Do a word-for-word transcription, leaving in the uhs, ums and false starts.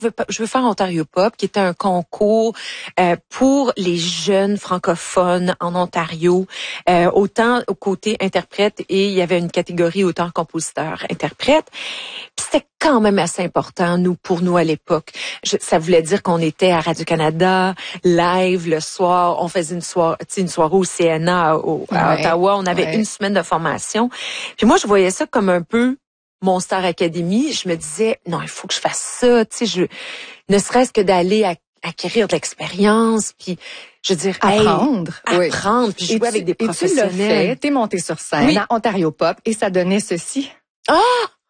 veux, je veux faire Ontario Pop, qui était un concours euh, pour les jeunes francophones en Ontario, euh, autant au côté interprète et il y avait une catégorie autant compositeur-interprète. Puis c'était quand même assez important, nous, pour nous à l'époque. Je, ça voulait dire qu'on était à Radio-Canada, live le soir. On faisait une soirée, une soirée au C N A au, à ouais, Ottawa. On avait ouais. une semaine de formation. Puis moi, je voyais ça comme un peu mon Star Academy. Je me disais, non, il faut que je fasse ça. Tu sais, je, ne serait-ce que d'aller à, acquérir de l'expérience. Puis, je veux dire, apprendre, hey, oui. apprendre. Puis jouer tu, avec des professionnels. Et tu l'as fait. T'es monté sur scène oui. à Ontario Pop et ça donnait ceci. Ah!